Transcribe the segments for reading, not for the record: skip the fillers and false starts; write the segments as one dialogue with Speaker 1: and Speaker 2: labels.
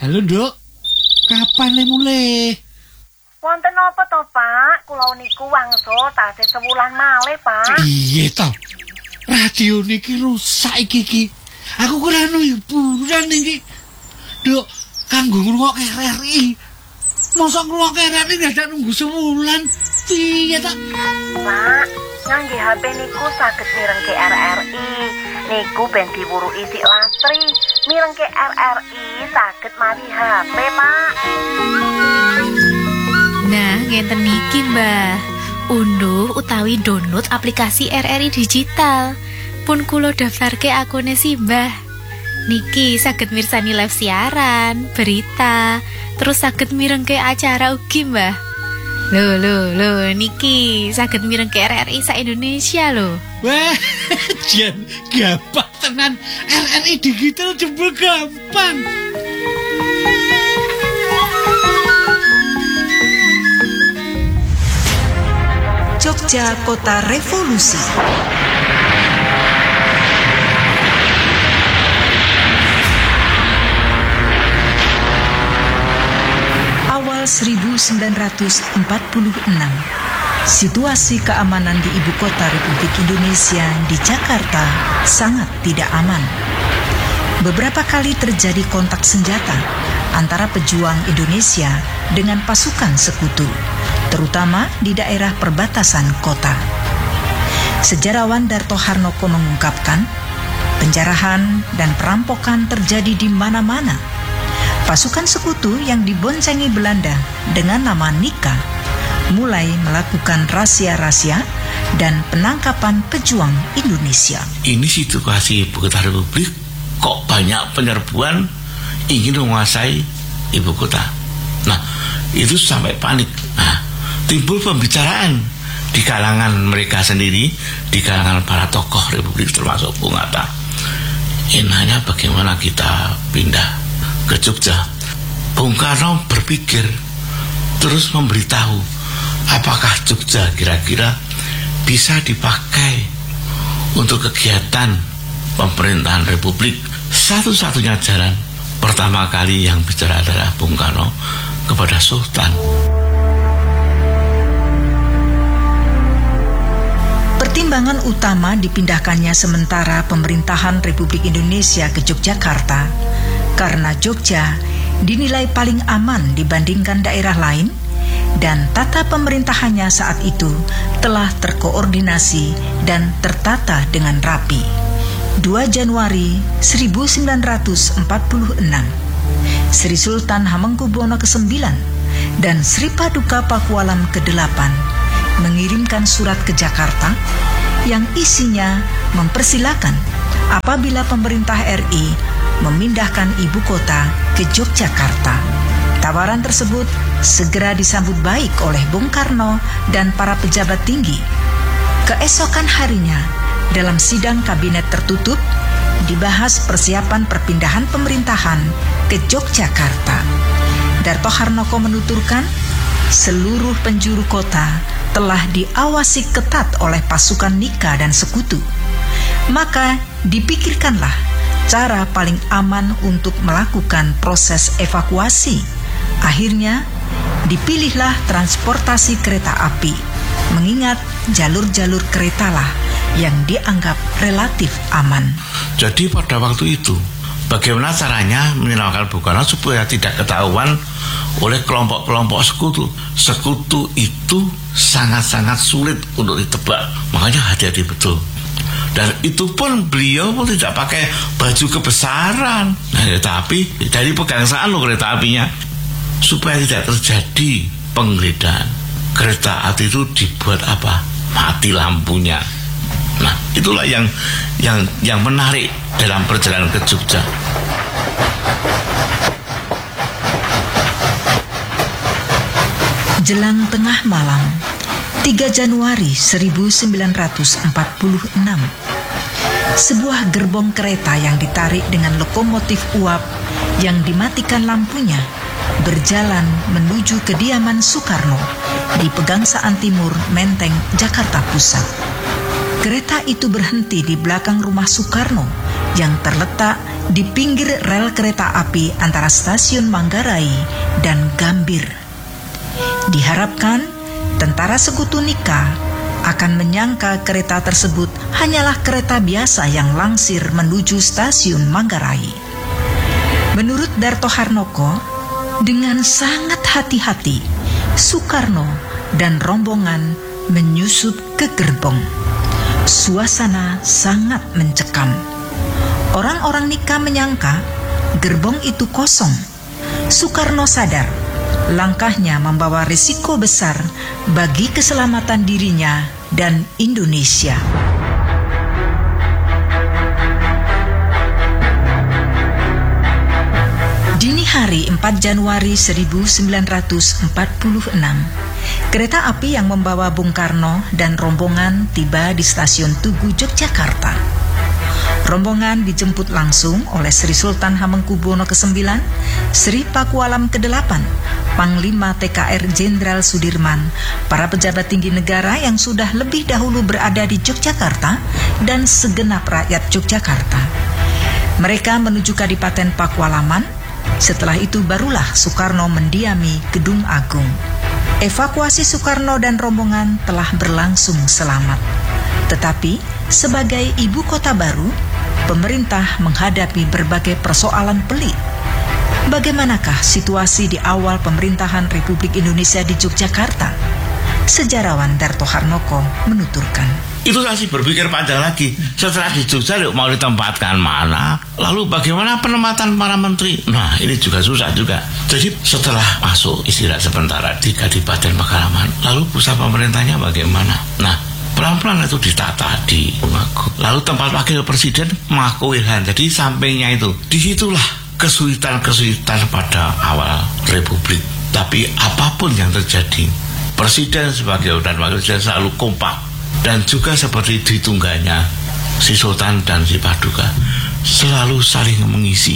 Speaker 1: Halo, Nduk. Kapan le mulih?
Speaker 2: Wonten apa to, Pak? Kula niku wangsul tasih sewulan malih, Pak.
Speaker 1: Iya to. Radio niki rusak iki. Aku kira hiburan iki. Nduk, kanggo ngrungokke RRI. Mosok ngrungokke RRI dadak nunggu sewulan. Piye ta?
Speaker 2: Pak, ngangge HP niku saged mirengke RRI. Niku ben diwuruki sik lastri. Mirengke RRI saged mawi HP, Pak.
Speaker 3: Nah, ngenten niki, Mbah. Unduh utawi download aplikasi RRI digital. Pun kula daftarke akune si Mbah. Niki saged mirsani live siaran, berita, terus saged mirengke acara ugi, Mbah. Lho, niki saged mirengke RRI sak Indonesia lho.
Speaker 1: Wah, jan gampang tenan. RRI digital jebul gampang.
Speaker 4: Jogja Kota Revolusi. Awal 1946, situasi keamanan di ibu kota Republik Indonesia di Jakarta sangat tidak aman. Beberapa kali terjadi kontak senjata antara pejuang Indonesia dengan pasukan sekutu, terutama di daerah perbatasan kota. Sejarawan Darto Harnoko mengungkapkan, penjarahan dan perampokan terjadi di mana-mana. Pasukan sekutu yang diboncengi Belanda dengan nama Nika mulai melakukan rahasia-rahasia dan penangkapan pejuang Indonesia.
Speaker 5: Ini situasi ibu kota Republik, kok banyak penyerbuan ingin menguasai ibu kota. Nah, itu sampai panik. Nah, timbul pembicaraan di kalangan mereka sendiri, di kalangan para tokoh Republik termasuk Bung Hatta. Enaknya bagaimana kita pindah ke Jogja. Bung Karno berpikir, terus memberitahu apakah Jogja kira-kira bisa dipakai untuk kegiatan pemerintahan Republik. Satu-satunya jalan, pertama kali yang bicara adalah Bung Karno kepada Sultan.
Speaker 4: Pertimbangan utama dipindahkannya sementara pemerintahan Republik Indonesia ke Yogyakarta karena Jogja dinilai paling aman dibandingkan daerah lain dan tata pemerintahannya saat itu telah terkoordinasi dan tertata dengan rapi. 2 Januari 1946, Sri Sultan Hamengkubuwono ke-9 dan Sri Paduka Pakualam ke-8 mengirimkan surat ke Jakarta yang isinya mempersilakan apabila pemerintah RI memindahkan ibu kota ke Yogyakarta. Tawaran tersebut segera disambut baik oleh Bung Karno dan para pejabat tinggi. Keesokan harinya, dalam sidang kabinet tertutup, dibahas persiapan perpindahan pemerintahan ke Yogyakarta. Darto Harnoko menuturkan, seluruh penjuru kota telah diawasi ketat oleh pasukan Nika dan sekutu. Maka dipikirkanlah cara paling aman untuk melakukan proses evakuasi. Akhirnya dipilihlah transportasi kereta api, mengingat jalur-jalur keretalah yang dianggap relatif aman.
Speaker 5: Jadi pada waktu itu, bagaimana caranya menyelamatkan Bung Karno supaya tidak ketahuan oleh kelompok-kelompok sekutu. Sekutu itu sangat-sangat sulit untuk ditebak, makanya hati-hati betul. Dan itu pun beliau pun tidak pakai baju kebesaran. Nah, tetapi dari pegangsaan loh kereta apinya, supaya tidak terjadi penggeledahan. Kereta api itu dibuat apa? Mati lampunya. Nah, itulah yang menarik dalam perjalanan ke Jogja.
Speaker 4: Jelang tengah malam, 3 Januari 1946, sebuah gerbong kereta yang ditarik dengan lokomotif uap yang dimatikan lampunya berjalan menuju kediaman Soekarno di Pegangsaan Timur, Menteng, Jakarta Pusat. Kereta itu berhenti di belakang rumah Soekarno yang terletak di pinggir rel kereta api antara stasiun Manggarai dan Gambir. Diharapkan tentara sekutu Nika akan menyangka kereta tersebut hanyalah kereta biasa yang langsir menuju stasiun Manggarai. Menurut Darto Harnoko, dengan sangat hati-hati Soekarno dan rombongan menyusup ke gerbong. Suasana sangat mencekam. Orang-orang Nika menyangka gerbong itu kosong. Soekarno sadar langkahnya membawa risiko besar bagi keselamatan dirinya dan Indonesia. Dini hari 4 Januari 1946, kereta api yang membawa Bung Karno dan rombongan tiba di stasiun Tugu, Yogyakarta. Rombongan dijemput langsung oleh Sri Sultan Hamengkubuwono ke-9, Sri Pakualam ke-8, Panglima TKR Jenderal Sudirman, para pejabat tinggi negara yang sudah lebih dahulu berada di Yogyakarta, dan segenap rakyat Yogyakarta. Mereka menuju Kadipaten Pakualaman. Setelah itu barulah Soekarno mendiami Gedung Agung. Evakuasi Soekarno dan rombongan telah berlangsung selamat. Tetapi sebagai ibu kota baru, pemerintah menghadapi berbagai persoalan pelik. Bagaimanakah situasi di awal pemerintahan Republik Indonesia di Yogyakarta? Sejarawan Darto Harnoko menuturkan.
Speaker 5: Itu masih berpikir panjang lagi. Setelah di Jogja mau ditempatkan mana? Lalu bagaimana penempatan para menteri? Nah, ini juga susah juga. Jadi setelah masuk istirahat sementara di Kadipaten Pakualaman, lalu pusat pemerintahnya bagaimana? Nah, pelan-pelan itu ditata di Mago. Lalu tempat wakil presiden Makowilan. Jadi sampingnya itu. Disitulah kesulitan-kesulitan pada awal Republik. Tapi apapun yang terjadi, presiden sebagai dan wakil presiden selalu kompak. Dan juga seperti di tungganya si Sultan dan si Paduka selalu saling mengisi.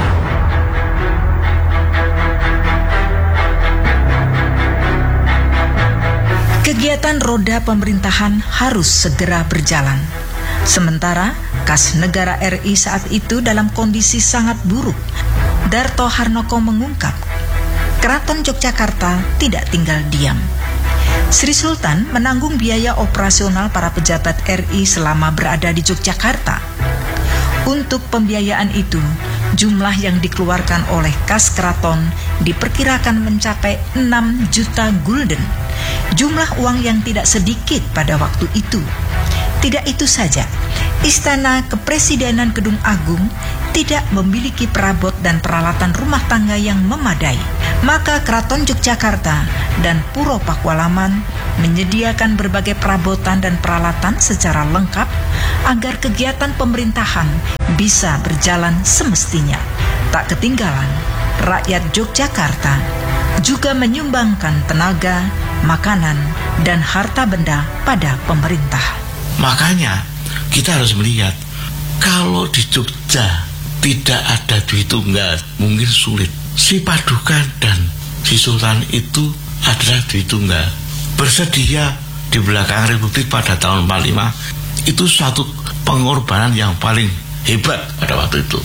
Speaker 4: Kegiatan roda pemerintahan harus segera berjalan. Sementara kas negara RI saat itu dalam kondisi sangat buruk. Darto Harnoko mengungkap, Keraton Yogyakarta tidak tinggal diam. Sri Sultan menanggung biaya operasional para pejabat RI selama berada di Yogyakarta. Untuk pembiayaan itu, jumlah yang dikeluarkan oleh kas keraton diperkirakan mencapai 6 juta gulden. Jumlah uang yang tidak sedikit pada waktu itu. Tidak itu saja, Istana Kepresidenan Gedung Agung tidak memiliki perabot dan peralatan rumah tangga yang memadai. Maka Keraton Yogyakarta dan Puro Pakualaman menyediakan berbagai perabotan dan peralatan secara lengkap agar kegiatan pemerintahan bisa berjalan semestinya. Tak ketinggalan, rakyat Yogyakarta juga menyumbangkan tenaga, makanan, dan harta benda pada pemerintah.
Speaker 5: Makanya kita harus melihat, kalau di Jogja tidak ada Dwi Tunggal, mungkin sulit. Si Paduka dan si Sultan itu adalah Dwi Tunggal. Bersedia di belakang Republik pada tahun 45 itu suatu pengorbanan yang paling hebat pada waktu itu.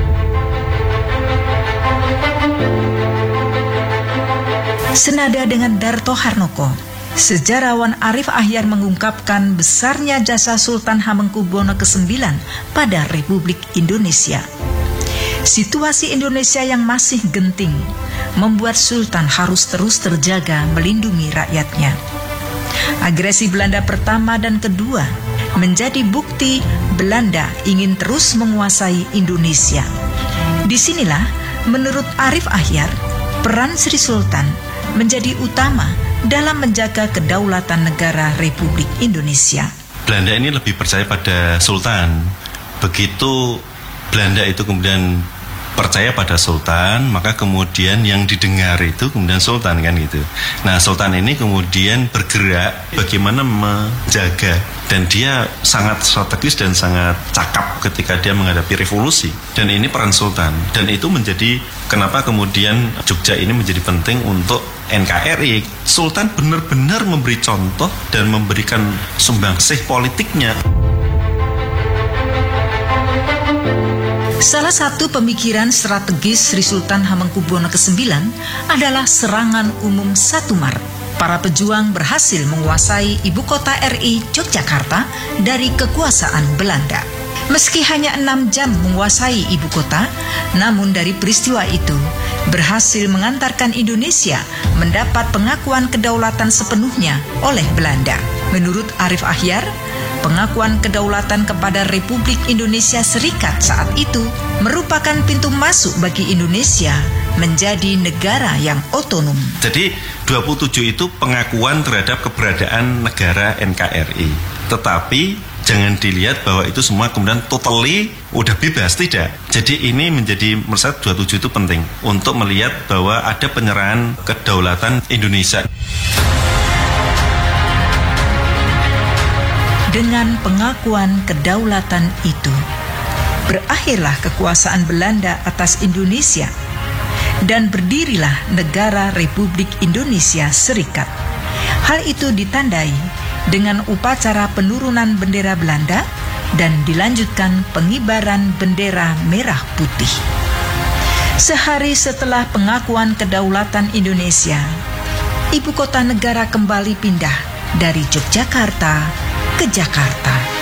Speaker 4: Senada dengan Darto Harnoko, sejarawan Arif Ahyar mengungkapkan besarnya jasa Sultan Hamengkubuwono ke-9 pada Republik Indonesia. Situasi Indonesia yang masih genting membuat Sultan harus terus terjaga melindungi rakyatnya. Agresi Belanda pertama dan kedua menjadi bukti Belanda ingin terus menguasai Indonesia. Disinilah, menurut Arif Ahyar, peran Sri Sultan menjadi utama dalam menjaga kedaulatan negara Republik Indonesia.
Speaker 6: Belanda ini lebih percaya pada Sultan. Begitu Belanda itu kemudian percaya pada Sultan, maka kemudian yang didengar itu kemudian Sultan, kan gitu. Nah, Sultan ini kemudian bergerak bagaimana menjaga, dan dia sangat strategis dan sangat cakap ketika dia menghadapi revolusi. Dan ini peran Sultan, dan itu menjadi kenapa kemudian Jogja ini menjadi penting untuk NKRI. Sultan benar-benar memberi contoh dan memberikan sumbangsih politiknya.
Speaker 4: Salah satu pemikiran strategis Sri Sultan Hamengkubuwono ke-9 adalah serangan umum 1 Maret. Para pejuang berhasil menguasai ibu kota RI Yogyakarta dari kekuasaan Belanda. Meski hanya 6 jam menguasai ibu kota, namun dari peristiwa itu berhasil mengantarkan Indonesia mendapat pengakuan kedaulatan sepenuhnya oleh Belanda. Menurut Arif Ahyar, pengakuan kedaulatan kepada Republik Indonesia Serikat saat itu merupakan pintu masuk bagi Indonesia menjadi negara yang otonom.
Speaker 6: Jadi 27 itu pengakuan terhadap keberadaan negara NKRI. Tetapi jangan dilihat bahwa itu semua kemudian totally udah bebas, tidak. Jadi ini menjadi menurut saya 27 itu penting untuk melihat bahwa ada penyerahan kedaulatan Indonesia.
Speaker 4: Dengan pengakuan kedaulatan itu, berakhirlah kekuasaan Belanda atas Indonesia dan berdirilah negara Republik Indonesia Serikat. Hal itu ditandai dengan upacara penurunan bendera Belanda dan dilanjutkan pengibaran bendera merah putih. Sehari setelah pengakuan kedaulatan Indonesia, ibu kota negara kembali pindah dari Yogyakarta ke Jakarta.